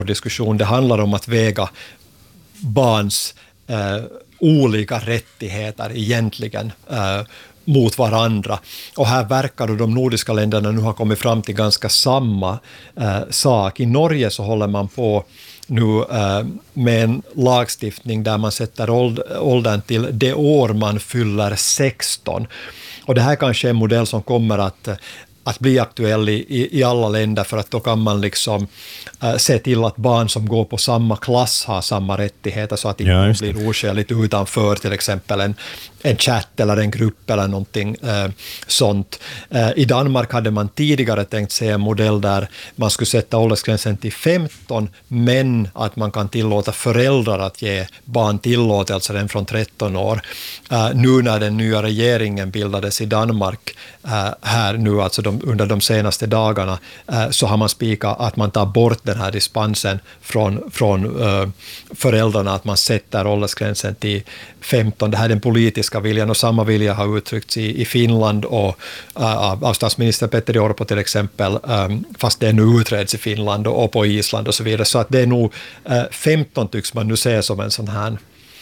diskussion. Det handlar om att väga barns olika rättigheter egentligen mot varandra. Och här verkar då de nordiska länderna nu har kommit fram till ganska samma sak. I Norge så håller man på nu med en lagstiftning där man sätter åldern till det år man fyller 16. Och det här kanske är en modell som kommer att bli aktuell i alla länder, för att då kan man liksom se till att barn som går på samma klass har samma rättigheter, så att det inte blir oskäligt utanför till exempel en chatt eller en grupp eller någonting sånt. I Danmark hade man tidigare tänkt sig en modell där man skulle sätta åldersgränsen till 15, men att man kan tillåta föräldrar att ge barn tillåtelse redan från 13 år. Nu när den nya regeringen bildades i Danmark här nu, alltså under de senaste dagarna, så har man spikat att man tar bort den här dispensen från föräldrarna, att man sätter åldersgränsen till 15. Det här är den politiska viljan, och samma vilja har uttryckts i Finland och av statsminister Petteri Orpo till exempel, fast det nu utreds i Finland och på Island och så vidare. Så att det är nog 15 tycks man nu se som en sån här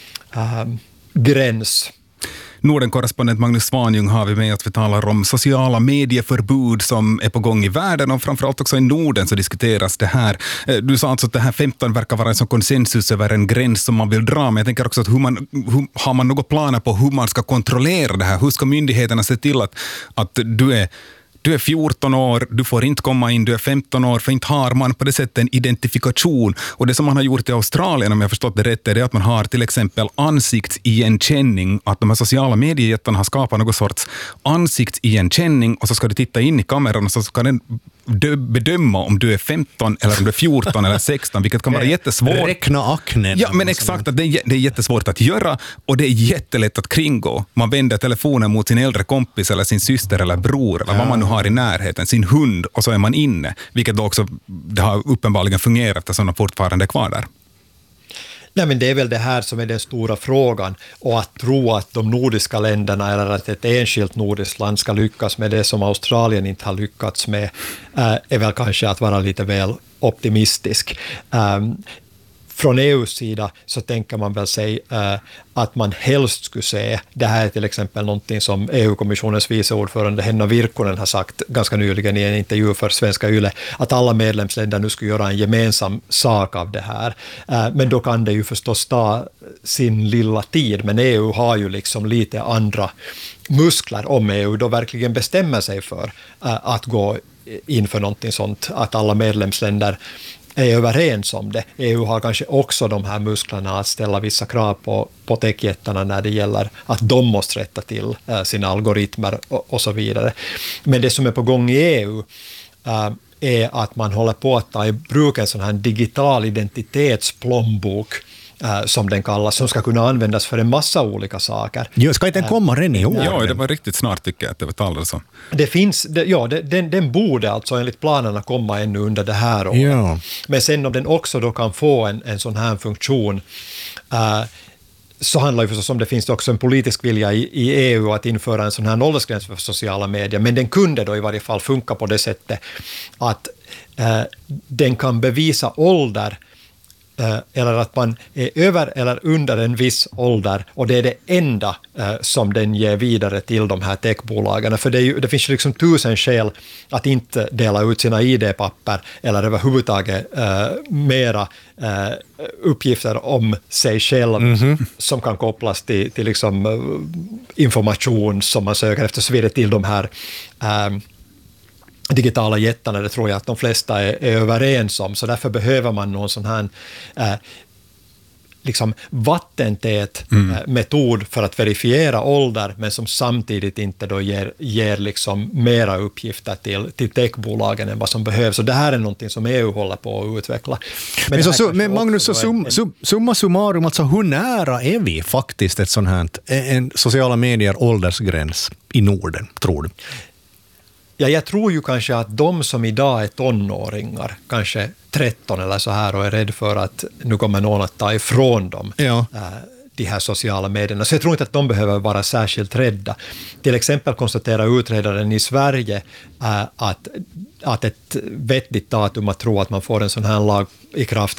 gräns. Norden-korrespondent Magnus Svanjung har vi med att vi talar om sociala medieförbud som är på gång i världen, och framförallt också i Norden så diskuteras det här. Du sa alltså att det här 15 verkar vara en sån konsensus över en gräns som man vill dra, men jag tänker också att har man några planer på hur man ska kontrollera det här? Hur ska myndigheterna se till att du är 14 år, du får inte komma in, du är 15 år, för inte har man på det sättet en identifikation. Och det som man har gjort i Australien, om jag har förstått det rätt, är det att man har till exempel ansiktsigenkänning, att de här sociala mediejättarna har skapat någon sorts ansiktsigenkänning, och så ska du titta in i kameran och så ska den bedöma om du är 15 eller om du är 14 eller 16, vilket kan vara jättesvårt. Räkna aknen. Ja, men exakt, att det är jättesvårt att göra, och det är jättelätt att kringgå. Man vänder telefonen mot sin äldre kompis eller sin syster eller bror eller vad man nu har i närheten, sin hund, och så är man inne, vilket då också det har uppenbarligen fungerat eftersom de fortfarande är kvar där. Nej, men det är väl det här som är den stora frågan, och att tro att de nordiska länderna eller att ett enskilt nordiskt land ska lyckas med det som Australien inte har lyckats med är väl kanske att vara lite väl optimistisk. Från EU:s sida så tänker man väl sig att man helst skulle se, det här är till exempel någonting som EU-kommissionens viceordförande Henna Virkkunen har sagt ganska nyligen i en intervju för Svenska Yle, att alla medlemsländer nu skulle göra en gemensam sak av det här. Men då kan det ju förstås ta sin lilla tid, men EU har ju liksom lite andra muskler om EU då verkligen bestämmer sig för att gå in för någonting sånt, att alla medlemsländer är överens om det. EU har kanske också de här musklerna att ställa vissa krav på techjättarna när det gäller att de måste rätta till sina algoritmer och så vidare. Men det som är på gång i EU är att man håller på att ta i bruk en sån här digital identitetsplånbok som den kallas, som ska kunna användas för en massa olika saker. Jo, ska inte komma redan i år? Ja, det var riktigt snart tycker jag att det var talades om. Det finns, den borde alltså enligt planerna komma ännu under det här året. Ja. Men sen om den också då kan få en sån här funktion, så handlar ju förstås om det finns också en politisk vilja i EU att införa en sån här åldersgräns för sociala medier, men den kunde då i varje fall funka på det sättet att den kan bevisa ålder eller att man är över eller under en viss ålder, och det är det enda som den ger vidare till de här techbolagen. För det finns ju liksom 1000 skäl att inte dela ut sina ID-papper eller överhuvudtaget mera uppgifter om sig själv som kan kopplas till liksom information som man söker efter, så vidare till de här digitala jättarna. Det tror jag att de flesta är överens om, så därför behöver man någon sån här liksom vattentät metod för att verifiera ålder, men som samtidigt inte då ger liksom mera uppgifter till techbolagen än vad som behövs. Så det här är någonting som EU håller på att utveckla. Men Magnus, summa summarum, alltså hur nära är vi faktiskt ett sånt här en sociala medier åldersgräns i Norden, tror du? Ja, jag tror ju kanske att de som idag är tonåringar, kanske 13 eller så här, och är rädd för att nu kommer någon att ta ifrån dem de här sociala medierna. Så jag tror inte att de behöver vara särskilt rädda. Till exempel konstaterar utredaren i Sverige att ett vettigt datum att tro att man får en sån här lag i kraft